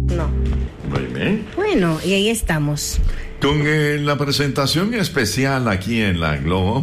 No. Muy bien. Bueno, y ahí estamos. Con la presentación especial aquí en la Globo,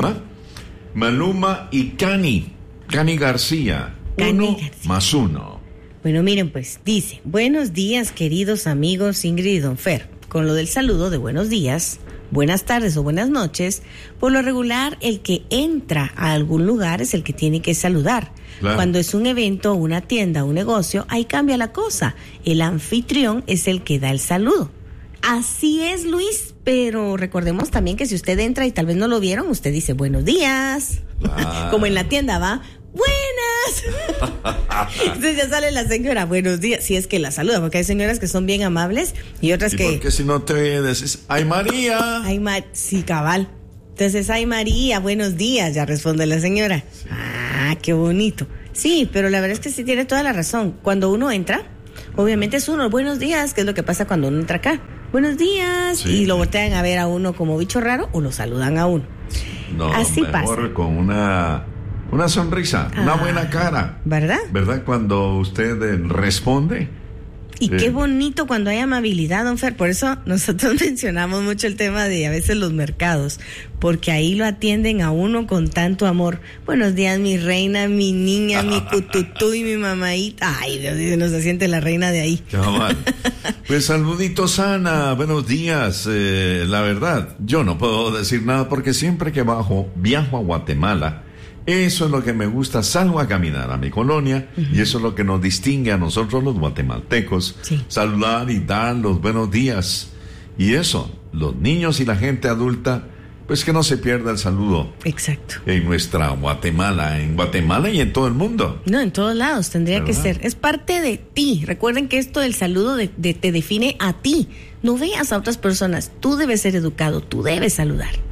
Maluma y Cani García. Cani 1+1. Bueno, miren pues, dice: buenos días, queridos amigos Ingrid y Don Fer. Con lo del saludo de buenos días, buenas tardes o buenas noches, por lo regular el que entra a algún lugar es el que tiene que saludar. Claro. Cuando es un evento, una tienda, un negocio, ahí cambia la cosa. El anfitrión es el que da el saludo. Así es, Luis, pero recordemos también que si usted entra y tal vez no lo vieron, usted dice buenos días. Como en la tienda, ¿va? Buenas. Entonces ya sale la señora, buenos días, si es que la saluda, porque hay señoras que son bien amables y otras que... Porque si no te decís, ¡ay María! Sí, cabal. Entonces, ¡ay María! Buenos días, ya responde la señora. Sí. Ah, qué bonito. Sí, pero la verdad es que sí tiene toda la razón. Cuando uno entra, obviamente es uno, buenos días, que es lo que pasa cuando uno entra acá. Buenos días, sí. Y lo voltean a ver a uno como bicho raro o lo saludan a uno. No, así mejor pasa. Con una sonrisa, una buena cara. ¿Verdad? ¿Verdad? Cuando usted responde. Y qué bonito cuando hay amabilidad, don Fer. Por eso nosotros mencionamos mucho el tema de a veces los mercados, porque ahí lo atienden a uno con tanto amor. Buenos días, mi reina, mi niña, mi cututú y mi mamaita. Ay, Dios mío, nos siente la reina de ahí. Cabal. Pues saluditos, Ana, buenos días. La verdad, yo no puedo decir nada porque siempre que viajo a Guatemala, eso es lo que me gusta, salgo a caminar a mi colonia, y eso es lo que nos distingue a nosotros los guatemaltecos, sí. Saludar y dar los buenos días, y eso, los niños y la gente adulta, pues que no se pierda el saludo. Exacto. En nuestra Guatemala, y en todo el mundo. No, en todos lados tendría, ¿verdad?, que ser, es parte de ti. Recuerden que esto del saludo te define a ti, no veas a otras personas, tú debes ser educado, tú debes saludar.